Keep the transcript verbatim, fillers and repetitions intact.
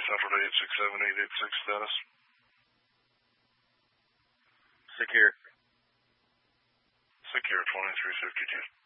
Central to eight six seven eight eight six status. Secure. Secure twenty-three fifty-two.